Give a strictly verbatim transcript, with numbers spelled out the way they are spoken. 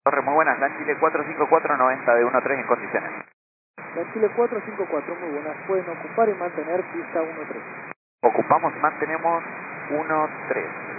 Torre, muy buenas. Dan Chile cuatro cinco cuatro noventa de uno tres en condiciones. Dan Chile cuatro cinco cuatro, muy buenas. Pueden ocupar y mantener pista uno tres. Ocupamos y mantenemos uno tres.